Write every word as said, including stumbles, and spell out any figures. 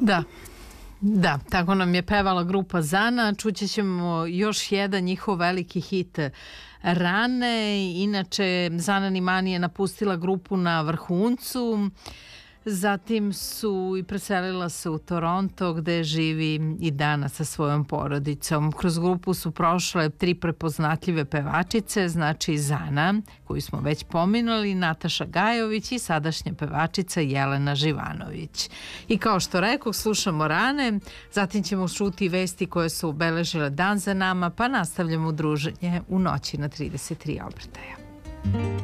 Da. Da, tako nam je pevala grupa Zana. Čuće ćemo još jedan njihov veliki hit Rane. Inače, Zana Nimani je napustila grupu na vrhuncu. Zatim su i preselila se u Toronto gde živi i danas sa svojom porodicom. Kroz grupu su prošle tri prepoznatljive pevačice, znači Zana, koju smo već pominuli, Nataša Gajović i sadašnja pevačica Jelena Živanović. I kao što rekao, slušamo Rane, zatim ćemo čuti vesti koje su obeležile dan za nama, pa nastavljamo druženje u noći na trideset tri obrtaja.